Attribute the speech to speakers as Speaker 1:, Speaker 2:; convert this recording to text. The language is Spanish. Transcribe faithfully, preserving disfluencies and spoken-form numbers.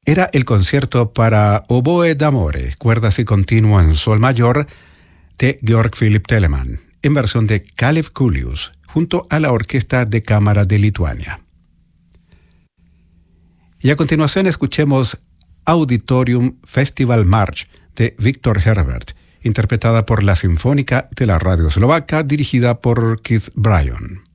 Speaker 1: era el concierto para oboe d'amore, cuerdas y continuo en sol mayor, de Georg Philipp Telemann, en versión de Caleb Culius, junto a la Orquesta de Cámara de Lituania. Y a continuación escuchemos Auditorium Festival March de Victor Herbert, interpretada por la Sinfónica de la Radio Eslovaca, dirigida por Keith Bryan.